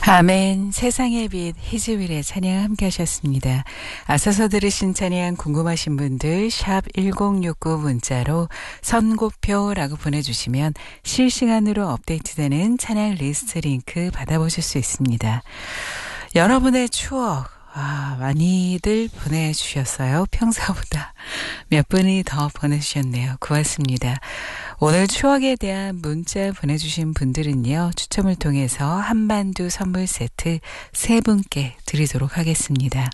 아멘. 세상의 빛 희즈윌의 찬양 함께 하셨습니다. 앞서서 들으신 찬양 궁금하신 분들 샵 1069 문자로 선고표라고 보내주시면 실시간으로 업데이트되는 찬양 리스트 링크 받아보실 수 있습니다. 여러분의 추억 많이들 보내주셨어요. 평소보다 몇 분이 더 보내주셨네요. 고맙습니다. 오늘 추억에 대한 문자 보내주신 분들은요. 추첨을 통해서 한반도 선물 세트 3분께 드리도록 하겠습니다.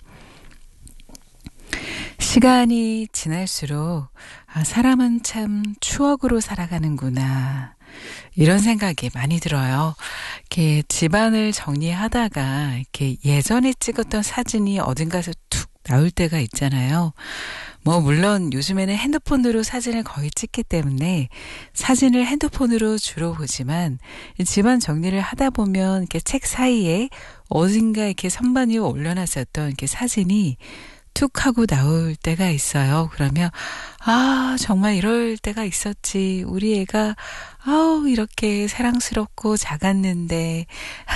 시간이 지날수록 사람은 참 추억으로 살아가는구나. 이런 생각이 많이 들어요. 이렇게 집안을 정리하다가 이렇게 예전에 찍었던 사진이 어딘가에서 툭 나올 때가 있잖아요. 물론 요즘에는 핸드폰으로 사진을 거의 찍기 때문에 사진을 핸드폰으로 주로 보지만 집안 정리를 하다 보면 이렇게 책 사이에 어딘가 이렇게 선반 위에 올려놨었던 이렇게 사진이 툭 하고 나올 때가 있어요. 그러면 정말 이럴 때가 있었지. 우리 애가 이렇게 사랑스럽고 작았는데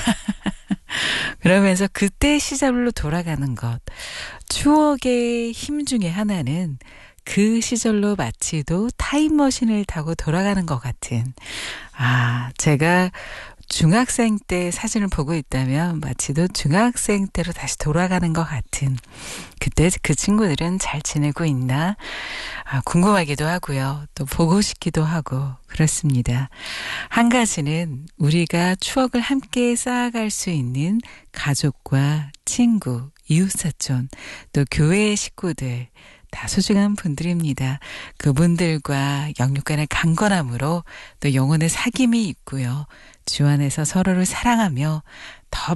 그러면서 그때 시절로 돌아가는 것. 추억의 힘 중에 하나는 그 시절로 마치도 타임머신을 타고 돌아가는 것 같은 제가 중학생 때 사진을 보고 있다면 마치도 중학생 때로 다시 돌아가는 것 같은 그때 그 친구들은 잘 지내고 있나 궁금하기도 하고요. 또 보고 싶기도 하고 그렇습니다. 한 가지는 우리가 추억을 함께 쌓아갈 수 있는 가족과 친구, 이웃사촌, 또 교회의 식구들 다 소중한 분들입니다. 그분들과 영육간의 강건함으로 또 영혼의 사귐이 있고요. 주 안에서 서로를 사랑하며 더